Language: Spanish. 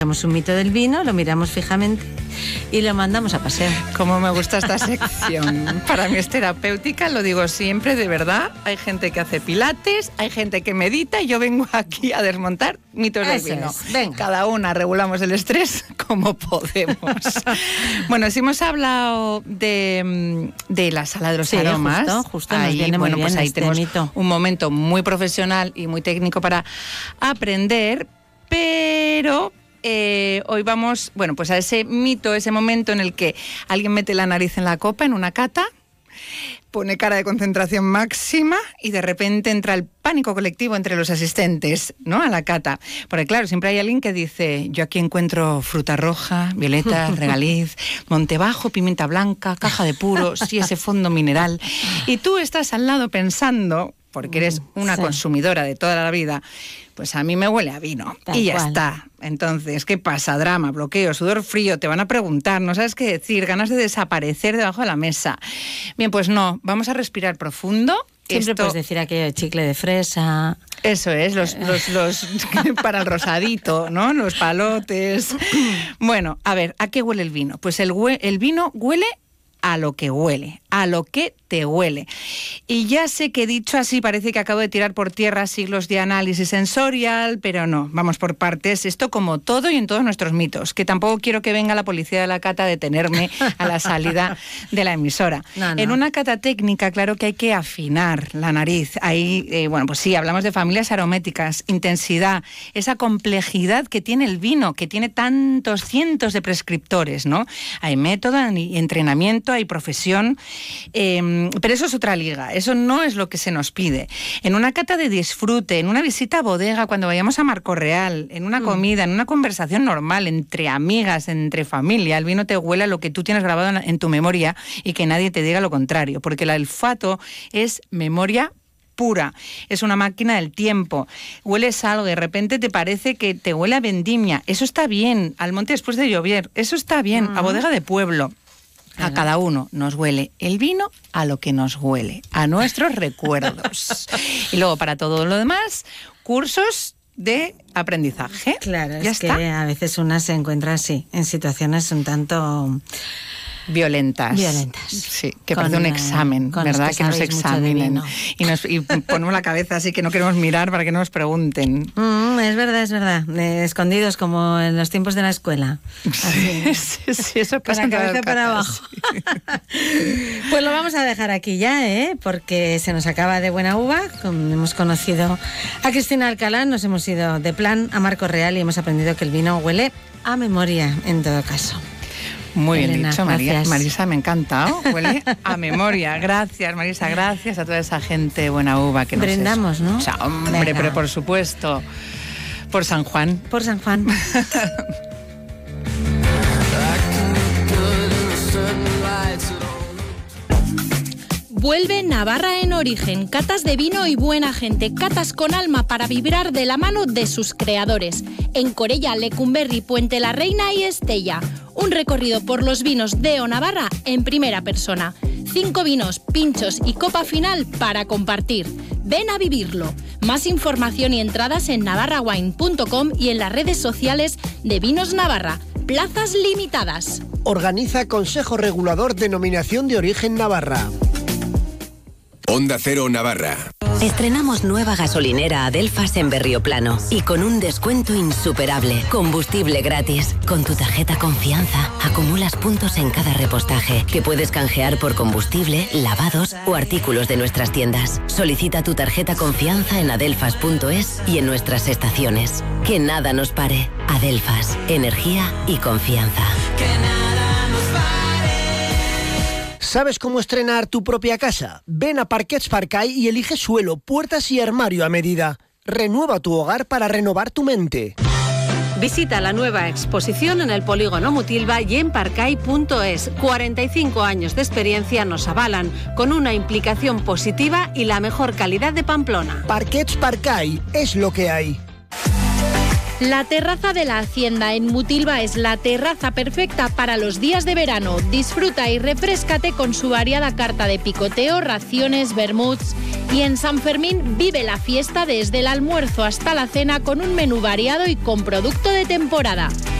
Hacemos un mito del vino, lo miramos fijamente y lo mandamos a pasear. Cómo me gusta esta sección. Para mí es terapéutica, lo digo siempre, de verdad. Hay gente que hace pilates, hay gente que medita y yo vengo aquí a desmontar mitos del vino. Venga. Cada una regulamos el estrés como podemos. Bueno, si hemos hablado de la sala de los aromas, justo ahí, nos viene bueno, muy pues bien ahí este tenemos mito. un momento muy profesional y muy técnico para aprender, pero hoy vamos, bueno, pues a ese mito, ese momento en el que alguien mete la nariz en la copa en una cata, pone cara de concentración máxima y de repente entra el pánico colectivo entre los asistentes, ¿no?, a la cata. Porque claro, siempre hay alguien que dice, yo aquí encuentro fruta roja, violeta, regaliz, montebajo, pimienta blanca, caja de puros y ese fondo mineral. Y tú estás al lado pensando, porque eres una consumidora de toda la vida, pues a mí me huele a vino. Tal y ya cual. está. Entonces, ¿qué pasa? Drama, bloqueo, sudor frío, te van a preguntar, no sabes qué decir, ganas de desaparecer debajo de la mesa. Bien, pues no, vamos a respirar profundo. Siempre puedes decir aquello de chicle de fresa. Eso es, los para el rosadito, ¿no? Los palotes. Bueno, a ver, ¿a qué huele el vino? Pues el vino huele a lo que huele, a lo que te huele. Y ya sé que dicho así parece que acabo de tirar por tierra siglos de análisis sensorial, pero no, vamos por partes. Esto como todo y en todos nuestros mitos, que tampoco quiero que venga la policía de la cata a detenerme a la salida de la emisora. No. En una cata técnica, claro que hay que afinar la nariz. Ahí, bueno, pues sí, hablamos de familias aromáticas, intensidad, esa complejidad que tiene el vino, que tiene tantos cientos de prescriptores, ¿no? Hay método, hay entrenamiento, hay profesión, pero eso es otra liga, eso no es lo que se nos pide. En una cata de disfrute, en una visita a bodega, cuando vayamos a Marco Real, en una comida, en una conversación normal, entre amigas, entre familia, el vino te huele a lo que tú tienes grabado en tu memoria y que nadie te diga lo contrario, porque el olfato es memoria pura, es una máquina del tiempo. Hueles algo, de repente te parece que te huele a vendimia, eso está bien, al monte después de llover, eso está bien, a bodega de pueblo. A cada uno nos huele el vino a lo que nos huele, a nuestros recuerdos. Y luego, para todo lo demás, cursos de aprendizaje. Claro, ¿Ya es está? que a veces una se encuentra así, en situaciones un tanto violentas. Sí, que parece un examen, ¿verdad? Que nos examinen. Y ponemos la cabeza así que no queremos mirar para que no nos pregunten. Es verdad. Escondidos como en los tiempos de la escuela. Sí, eso pasa. Con la cabeza para abajo. Sí. Pues lo vamos a dejar aquí ya, porque se nos acaba de buena uva. Hemos conocido a Cristina Alcalá, nos hemos ido de plan a Marco Real y hemos aprendido que el vino huele a memoria en todo caso. Muy bien Elena, dicho, María. gracias. Marisa, me ha encantado. Huele a memoria. Gracias, Marisa. Gracias a toda esa gente buena uva que nos brindamos, ¿no? O sea, hombre, venga. pero por supuesto. Por San Juan. Por San Juan. Vuelve Navarra en origen, catas de vino y buena gente, catas con alma para vibrar de la mano de sus creadores. En Corella, Lecumberri, Puente la Reina y Estella. Un recorrido por los vinos de O Navarra en primera persona. 5 vinos, pinchos y copa final para compartir. Ven a vivirlo. Más información y entradas en navarrawine.com y en las redes sociales de Vinos Navarra. Plazas limitadas. Organiza Consejo Regulador Denominación de Origen Navarra. Onda Cero Navarra. Estrenamos nueva gasolinera Adelfas en Berrioplano y con un descuento insuperable. Combustible gratis. Con tu tarjeta Confianza acumulas puntos en cada repostaje que puedes canjear por combustible, lavados o artículos de nuestras tiendas. Solicita tu tarjeta Confianza en adelfas.es y en nuestras estaciones. Que nada nos pare. Adelfas. Energía y confianza. ¿Sabes cómo estrenar tu propia casa? Ven a Parquets Parcay y elige suelo, puertas y armario a medida. Renueva tu hogar para renovar tu mente. Visita la nueva exposición en el Polígono Mutilva y en parcay.es. 45 años de experiencia nos avalan, con una implicación positiva y la mejor calidad de Pamplona. Parquets Parcay es lo que hay. La terraza de la Hacienda en Mutilva es la terraza perfecta para los días de verano. Disfruta y refréscate con su variada carta de picoteo, raciones, vermuts. Y en San Fermín vive la fiesta desde el almuerzo hasta la cena con un menú variado y con producto de temporada.